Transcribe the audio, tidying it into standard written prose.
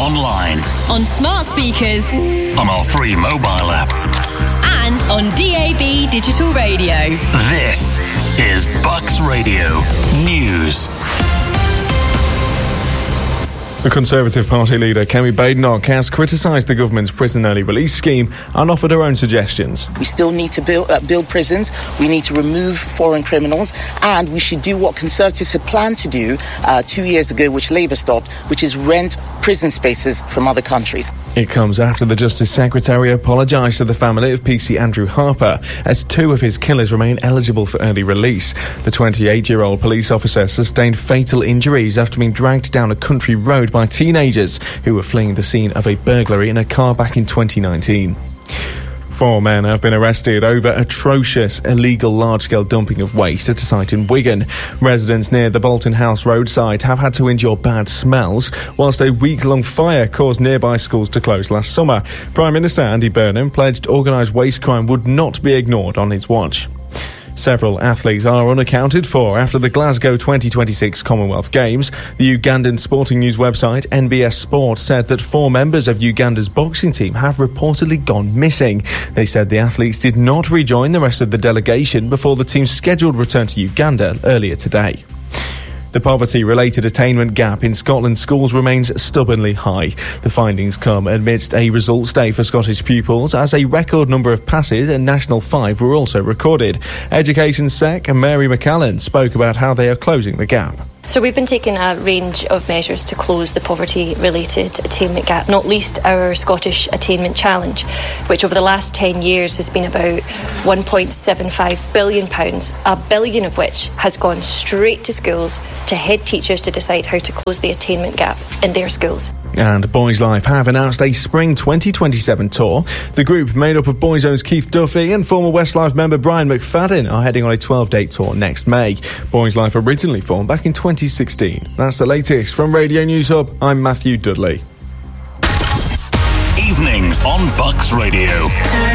online, on smart speakers, on our free mobile app, and on DAB digital radio. This is Bucks Radio News. The Conservative Party leader, Kemi Badenoch, has criticised the government's prison early release scheme and offered her own suggestions. We still need to build prisons, we need to remove foreign criminals, and we should do what Conservatives had planned to do 2 years ago, which Labour stopped, which is rent prison spaces from other countries. It comes after the Justice Secretary apologised to the family of PC Andrew Harper, as two of his killers remain eligible for early release. The 28-year-old police officer sustained fatal injuries after being dragged down a country road by teenagers who were fleeing the scene of a burglary in a car back in 2019. 4 men have been arrested over atrocious, illegal large-scale dumping of waste at a site in Wigan. Residents near the Bolton House roadside have had to endure bad smells, whilst a week-long fire caused nearby schools to close last summer. Prime Minister Andy Burnham pledged organised waste crime would not be ignored on his watch. Several athletes are unaccounted for after the Glasgow 2026 Commonwealth Games. The Ugandan sporting news website NBS Sport said that 4 members of Uganda's boxing team have reportedly gone missing. They said the athletes did not rejoin the rest of the delegation before the team's scheduled return to Uganda earlier today. The poverty-related attainment gap in Scotland's schools remains stubbornly high. The findings come amidst a results day for Scottish pupils, as a record number of passes and National 5 were also recorded. Education Sec and Mary McCallan spoke about how they are closing the gap. So we've been taking a range of measures to close the poverty-related attainment gap, not least our Scottish Attainment Challenge, which over the last 10 years has been about £1.75 billion, £1 billion of which has gone straight to schools, to head teachers to decide how to close the attainment gap in their schools. And Boys Life have announced a Spring 2027 tour. The group, made up of Boyzone's Keith Duffy and former Westlife member Brian McFadden, are heading on a 12-date tour next May. Boys Life originally formed back in 2016. That's the latest from Radio News Hub. I'm Matthew Dudley. Evenings on Bucks Radio.